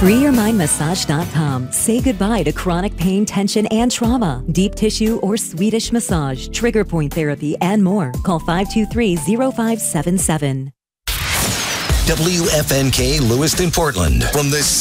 FreeYourMindMassage.com. Say goodbye to chronic pain, tension, and trauma. Deep tissue or Swedish massage, trigger point therapy, and more. Call 523-0577. WFNK Lewiston, Portland. From the